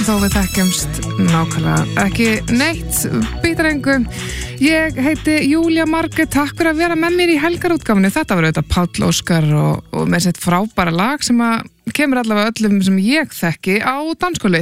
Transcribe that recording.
þó við þekkjumst nákvæmlega ekki neitt, býtar engu. Ég heiti Júlía Margrét, takk fyrir að vera með mér í helgarútgáfunni. Þetta var auðvitað Páll Óskar og með sitt frábæra lag sem að kemur allavega öllum sem ég þekki á dansgólfið.